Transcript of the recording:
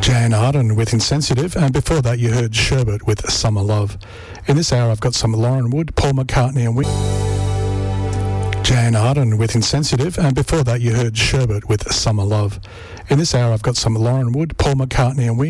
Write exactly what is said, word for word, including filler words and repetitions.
Jan Arden with Insensitive, and before that you heard Sherbet with Summer Love. In this hour I've got some Lauren Wood, Paul McCartney and Whitney. Jan Arden with Insensitive, and before that you heard Sherbet with Summer Love. In this hour I've got some Lauren Wood, Paul McCartney and Whitney.